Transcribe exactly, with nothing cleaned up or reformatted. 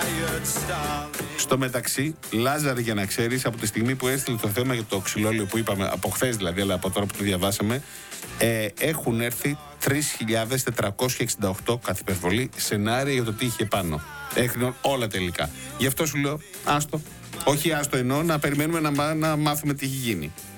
Στο μεταξύ, Λάζαρη, για να ξέρεις, από τη στιγμή που έστειλε το θέμα για το ξυλόλαιο που είπαμε, από χθες δηλαδή, αλλά από τώρα που το διαβάσαμε, ε, έχουν έρθει τρεις χιλιάδες τετρακόσια εξήντα οκτώ καθ' υπερβολή σενάρια για το τι είχε πάνω. Έχουν όλα τελικά. Γι' αυτό σου λέω, άστο. Όχι άστο εννοώ, να περιμένουμε να, να μάθουμε τι έχει γίνει.